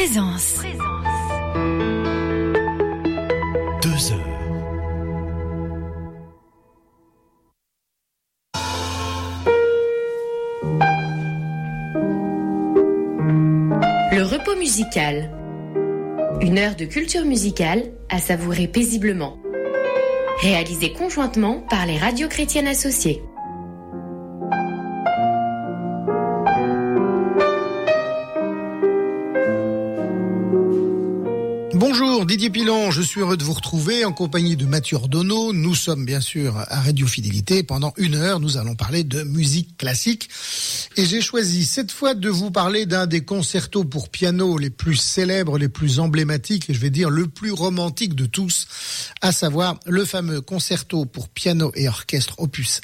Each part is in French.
Présence. 2 heures. Le repos musical. Une heure de culture musicale à savourer paisiblement. Réalisée conjointement par les radios chrétiennes associées. Bonjour, Didier Pilon, je suis heureux de vous retrouver en compagnie de Mathieu Ordonneau. Nous sommes bien sûr à Radio Fidélité. Pendant 1 heure, nous allons parler de musique classique. Et j'ai choisi cette fois de vous parler d'un des concertos pour piano les plus célèbres, les plus emblématiques, et je vais dire le plus romantique de tous, à savoir le fameux concerto pour piano et orchestre opus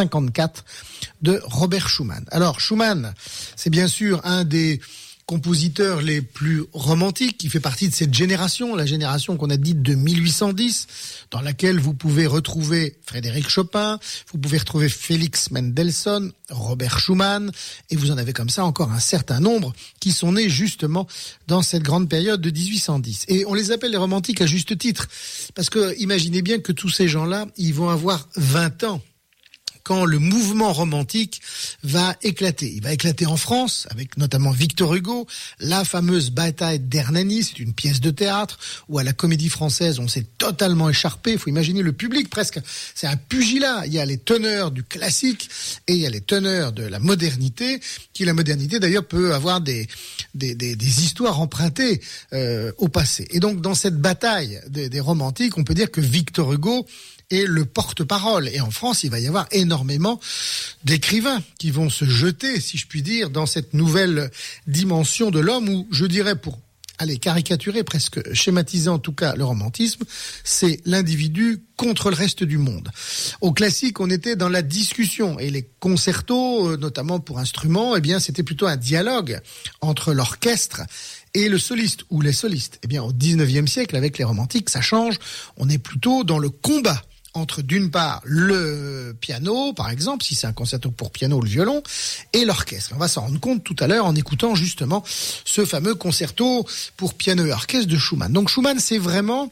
54 de Robert Schumann. Alors Schumann, c'est bien sûr un des compositeur les plus romantiques, qui fait partie de cette génération, la génération qu'on a dite de 1810, dans laquelle vous pouvez retrouver Frédéric Chopin, vous pouvez retrouver Félix Mendelssohn, Robert Schumann, et vous en avez comme ça encore un certain nombre qui sont nés justement dans cette grande période de 1810. Et on les appelle les romantiques à juste titre, parce que imaginez bien que tous ces gens-là, ils vont avoir 20 ans quand le mouvement romantique va éclater. Il va éclater en France, avec notamment Victor Hugo, la fameuse bataille d'Hernani, c'est une pièce de théâtre, où à la Comédie Française, on s'est totalement écharpé. Il faut imaginer le public presque. C'est un pugilat. Il y a les teneurs du classique et il y a les teneurs de la modernité, qui la modernité d'ailleurs peut avoir des histoires empruntées au passé. Et donc dans cette bataille des romantiques, on peut dire que Victor Hugo est le porte-parole. Et en France, il va y avoir énormément d'écrivains qui vont se jeter, si je puis dire, dans cette nouvelle dimension de l'homme où, je dirais, pour aller caricaturer, presque schématiser en tout cas le romantisme, c'est l'individu contre le reste du monde. Au classique, on était dans la discussion et les concertos, notamment pour instruments, eh bien, c'était plutôt un dialogue entre l'orchestre et le soliste ou les solistes. Eh bien, au 19e siècle, avec les romantiques, ça change. On est plutôt dans le combat entre, d'une part, le piano, par exemple, si c'est un concerto pour piano ou le violon, et l'orchestre. On va s'en rendre compte tout à l'heure en écoutant justement ce fameux concerto pour piano et orchestre de Schumann. Donc Schumann, c'est vraiment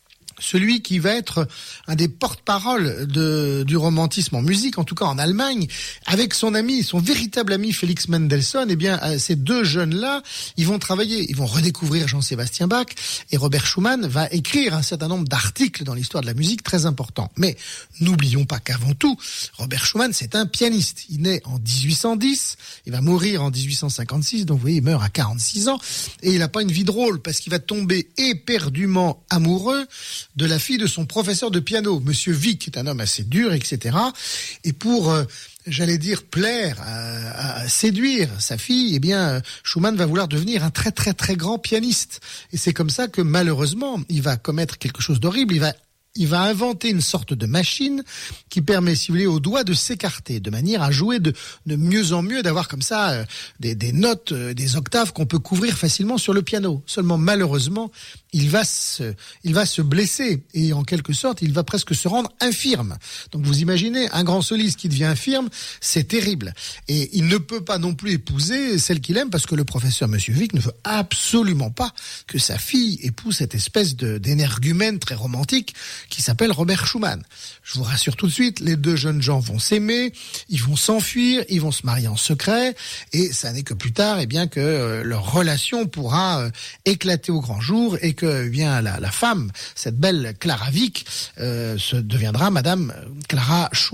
celui qui va être un des porte-parole du romantisme en musique, en tout cas en Allemagne, avec son ami, son véritable ami Félix Mendelssohn. Eh bien, ces deux jeunes-là, ils vont travailler, ils vont redécouvrir Jean-Sébastien Bach, et Robert Schumann va écrire un certain nombre d'articles dans l'histoire de la musique très importants. Mais n'oublions pas qu'avant tout, Robert Schumann, c'est un pianiste. Il naît en 1810, il va mourir en 1856, donc vous voyez, il meurt à 46 ans, et il n'a pas une vie drôle, parce qu'il va tomber éperdument amoureux de la fille de son professeur de piano, Monsieur Wieck, qui est un homme assez dur, etc. Et pour, j'allais dire, plaire, à séduire sa fille, eh bien, Schumann va vouloir devenir un très très très grand pianiste. Et c'est comme ça que malheureusement, il va commettre quelque chose d'horrible. Il va inventer une sorte de machine qui permet, si vous voulez, aux doigts de s'écarter, de manière à jouer de mieux en mieux, d'avoir comme ça des notes, des octaves qu'on peut couvrir facilement sur le piano. Seulement, malheureusement, il va se blesser et en quelque sorte, il va presque se rendre infirme. Donc vous imaginez, un grand soliste qui devient infirme, c'est terrible. Et il ne peut pas non plus épouser celle qu'il aime parce que le professeur Monsieur Wieck ne veut absolument pas que sa fille épouse cette espèce d'énergumène très romantique qui s'appelle Robert Schumann. Je vous rassure tout de suite, les deux jeunes gens vont s'aimer, ils vont s'enfuir, ils vont se marier en secret, et ça n'est que plus tard, eh bien, que leur relation pourra éclater au grand jour, et que, eh bien, la femme, cette belle Clara Wieck, deviendra Madame Clara Schumann.